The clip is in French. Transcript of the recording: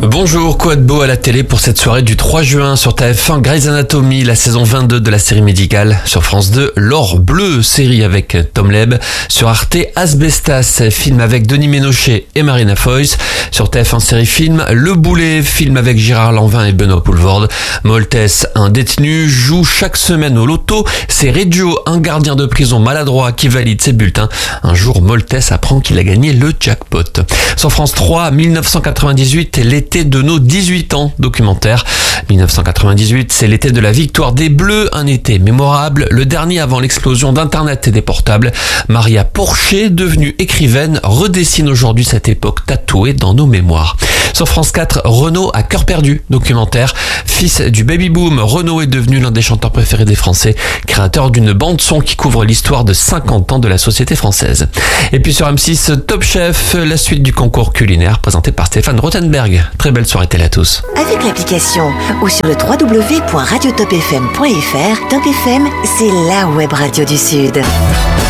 Bonjour, quoi de beau à la télé pour cette soirée du 3 juin sur TF1, Grey's Anatomy, la saison 22 de la série médicale. Sur France 2, L'Or Bleu, série avec Tom Leb. Sur Arte, Asbestas, film avec Denis Ménochet et Marina Foïs. Sur TF1 série film, Le Boulet, film avec Gérard Lanvin et Benoît Poelvoorde. Maltese, un détenu, joue chaque semaine au loto. C'est Reggio, un gardien de prison maladroit qui valide ses bulletins. Un jour, Maltese apprend qu'il a gagné le jackpot. Sur France 3, 1998, l'été de nos 18 ans, documentaire. 1998, c'est l'été de la victoire des Bleus, un été mémorable, le dernier avant l'explosion d'Internet et des portables. Maria Porcher, devenue écrivaine, redessine aujourd'hui cette époque tatouée dans nos mémoires. Sur France 4, Renaud à cœur perdu, documentaire. Fils du baby-boom, Renaud est devenu l'un des chanteurs préférés des Français, créateur d'une bande-son qui couvre l'histoire de 50 ans de la société française. Et puis sur M6, Top Chef, la suite du concours culinaire présenté par Stéphane Rothenberg. Très belle soirée télé à tous. Avec l'application ou sur le www.radiotopfm.fr, Top FM, c'est la web radio du Sud.